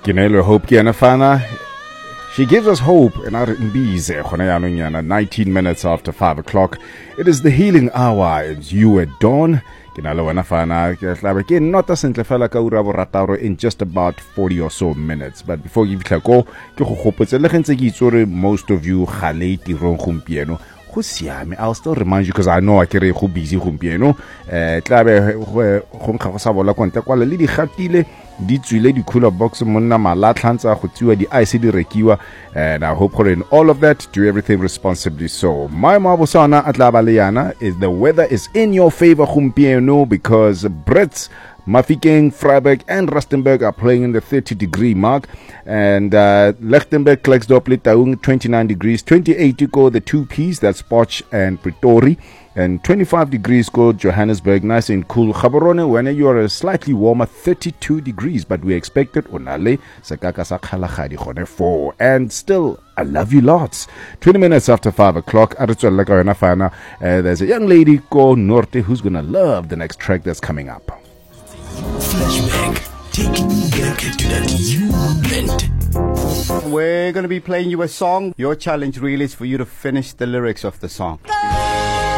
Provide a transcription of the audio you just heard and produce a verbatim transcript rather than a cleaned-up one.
Ginelo Hope Gianafana. She gives us hope in our Mbis, nineteen minutes after five o'clock. It is the healing hour. It's you at dawn. Ginalo Wanafana, again, not a simple fella rataro in just about forty or so minutes. But before you go, most of you Khaleti Ronchumpieno. I'll still remind you because I know I carry who busy gompieno eh tlabe go nkga sa bola konta kwa le di gatile di tswile di cooler box monna malatlhantsa go tsiwa di ice di rekiwa, and I hope in all of that do everything responsibly. So my mabosana atlabaliana is the weather is in your favor gompieno because Brits, Mafeking, Freiburg and Rustenburg are playing in the thirty degree mark, and uh, Lichtenberg, Klerksdorp, Litaung twenty-nine degrees, twenty-eight to go the two P's, that's Potch and Pretoria, and twenty-five degrees go Johannesburg, nice and cool. Gaborone, when you are slightly warmer, thirty-two degrees, but we expected Onale, Sakaka Sakhalagadi Khone four, and still I love you lots. twenty minutes after five o'clock, uh, there's a young lady called Norte who's gonna love the next track that's coming up. Flashback, taking you back to that moment. We're going to be playing you a song. Your challenge really is for you to finish the lyrics of the song.